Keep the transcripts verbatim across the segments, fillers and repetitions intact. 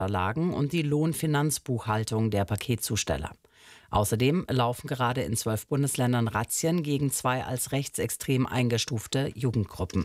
Verlagen und die Lohnfinanzbuchhaltung der Paketzusteller. Außerdem laufen gerade in zwölf Bundesländern Razzien gegen zwei als rechtsextrem eingestufte Jugendgruppen.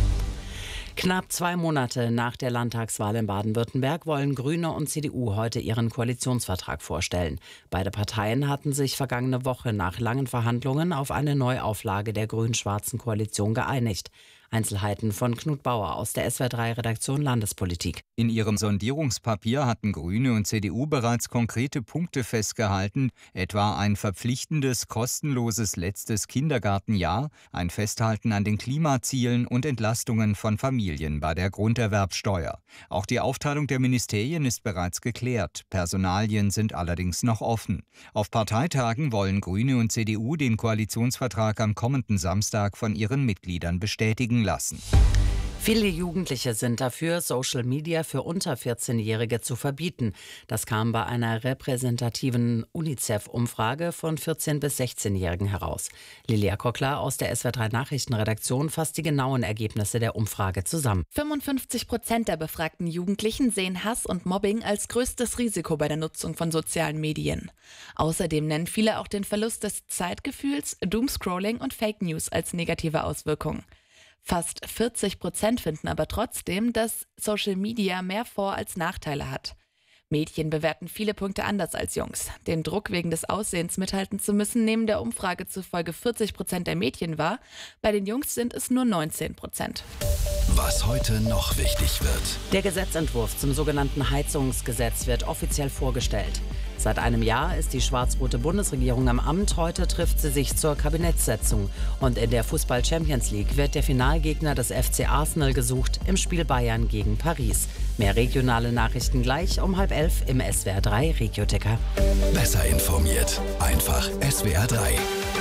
Knapp zwei Monate nach der Landtagswahl in Baden-Württemberg wollen Grüne und C D U heute ihren Koalitionsvertrag vorstellen. Beide Parteien hatten sich vergangene Woche nach langen Verhandlungen auf eine Neuauflage der grün-schwarzen Koalition geeinigt. Einzelheiten von Knut Bauer aus der S W R drei Redaktion Landespolitik. In ihrem Sondierungspapier hatten Grüne und C D U bereits konkrete Punkte festgehalten, etwa ein verpflichtendes, kostenloses letztes Kindergartenjahr, ein Festhalten an den Klimazielen und Entlastungen von Familien bei der Grunderwerbsteuer. Auch die Aufteilung der Ministerien ist bereits geklärt. Personalien sind allerdings noch offen. Auf Parteitagen wollen Grüne und C D U den Koalitionsvertrag am kommenden Samstag von ihren Mitgliedern bestätigen lassen. Viele Jugendliche sind dafür, Social Media für unter vierzehnjährige zu verbieten. Das kam bei einer repräsentativen UNICEF-Umfrage von vierzehn- bis sechzehnjährigen heraus. Lilia Kockler aus der S W R drei Nachrichtenredaktion fasst die genauen Ergebnisse der Umfrage zusammen. fünfundfünfzig Prozent der befragten Jugendlichen sehen Hass und Mobbing als größtes Risiko bei der Nutzung von sozialen Medien. Außerdem nennen viele auch den Verlust des Zeitgefühls, Doomscrolling und Fake News als negative Auswirkungen. Fast vierzig Prozent finden aber trotzdem, dass Social Media mehr Vor- als Nachteile hat. Mädchen bewerten viele Punkte anders als Jungs. Den Druck, wegen des Aussehens mithalten zu müssen, nehmen der Umfrage zufolge vierzig Prozent der Mädchen wahr. Bei den Jungs sind es nur neunzehn Prozent. Was heute noch wichtig wird. Der Gesetzentwurf zum sogenannten Heizungsgesetz wird offiziell vorgestellt. Seit einem Jahr ist die schwarz-rote Bundesregierung am Amt. Heute trifft sie sich zur Kabinettssitzung. Und in der Fußball-Champions League wird der Finalgegner des F C Arsenal gesucht im Spiel Bayern gegen Paris. Mehr regionale Nachrichten gleich um halb elf im S W R drei Regioticker. Besser informiert. Einfach S W R drei.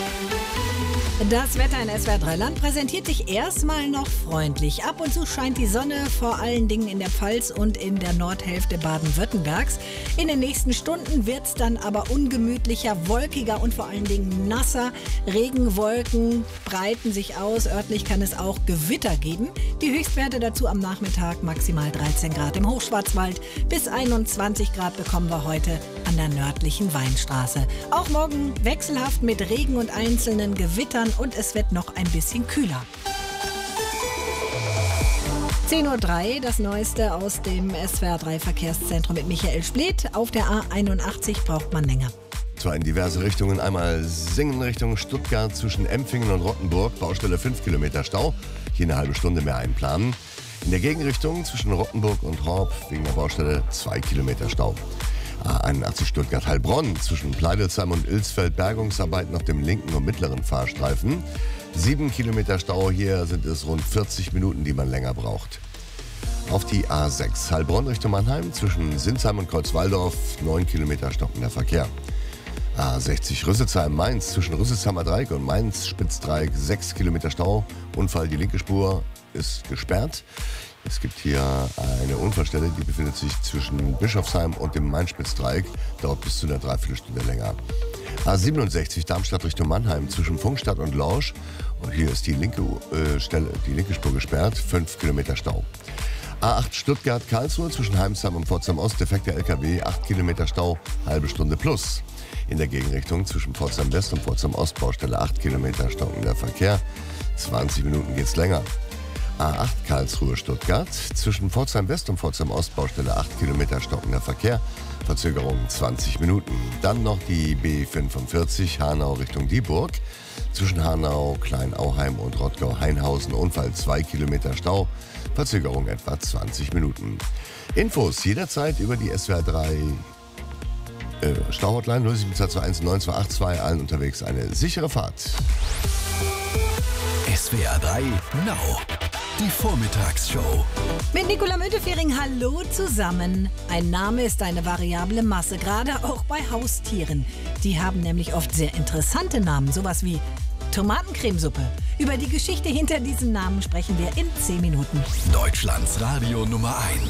Das Wetter in S W R drei Land präsentiert sich erstmal noch freundlich. Ab und zu scheint die Sonne, vor allen Dingen in der Pfalz und in der Nordhälfte Baden-Württembergs. In den nächsten Stunden wird es dann aber ungemütlicher, wolkiger und vor allen Dingen nasser. Regenwolken breiten sich aus. Örtlich kann es auch Gewitter geben. Die Höchstwerte dazu am Nachmittag maximal dreizehn Grad im Hochschwarzwald. Bis einundzwanzig Grad bekommen wir heute an der nördlichen Weinstraße. Auch morgen wechselhaft mit Regen und einzelnen Gewittern. Und es wird noch ein bisschen kühler. zehn Uhr drei, das Neueste aus dem S W R drei Verkehrszentrum mit Michael Spleth. Auf der A einundachtzig braucht man länger. Zwar in diverse Richtungen. Einmal Singen Richtung Stuttgart zwischen Empfingen und Rottenburg. Baustelle fünf Kilometer Stau. Hier eine halbe Stunde mehr einplanen. In der Gegenrichtung zwischen Rottenburg und Horb wegen der Baustelle zwei Kilometer Stau. A einundachtzig Stuttgart-Heilbronn zwischen Pleidelsheim und Ilsfeld Bergungsarbeiten auf dem linken und mittleren Fahrstreifen. Sieben Kilometer Stau, hier sind es rund vierzig Minuten, die man länger braucht. Auf die A sechs Heilbronn Richtung Mannheim zwischen Sinsheim und Kreuzwaldorf neun Kilometer stockender Verkehr. A sechzig Rüsselsheim-Mainz zwischen Rüsselsheimer Dreieck und Mainz-Spitzdreieck sechs Kilometer Stau. Unfall, die linke Spur ist gesperrt. Es gibt hier eine Unfallstelle, die befindet sich zwischen Bischofsheim und dem Main-Spitzdreieck, dauert bis zu einer Dreiviertelstunde länger. A siebenundsechzig Darmstadt Richtung Mannheim zwischen Funkstadt und Lorsch. Und hier ist die linke, äh, Stelle, die linke Spur gesperrt, fünf Kilometer Stau. A acht Stuttgart-Karlsruhe zwischen Heimsheim und Pforzheim Ost, defekter L K W, acht Kilometer Stau, halbe Stunde plus. In der Gegenrichtung zwischen Pforzheim West und Pforzheim Ost, Baustelle acht Kilometer stockender Verkehr, zwanzig Minuten geht's länger. A acht Karlsruhe-Stuttgart zwischen Pforzheim West und Pforzheim Ost, Baustelle acht Kilometer stockender Verkehr, Verzögerung zwanzig Minuten. Dann noch die B fünfundvierzig Hanau Richtung Dieburg zwischen Hanau, Kleinauheim und Rottgau-Hainhausen, Unfall zwei Kilometer Stau, Verzögerung etwa zwanzig Minuten. Infos jederzeit über die S W R drei äh, Stauhotline null sieben zwei zwei eins neun zwei acht zwei, allen unterwegs eine sichere Fahrt. S W R drei Now. Die Vormittagsshow. Mit Nicola Müntefering, hallo zusammen. Ein Name ist eine variable Masse, gerade auch bei Haustieren. Die haben nämlich oft sehr interessante Namen, sowas wie Tomatencremesuppe. Über die Geschichte hinter diesen Namen sprechen wir in zehn Minuten. Deutschlands Radio Nummer eins.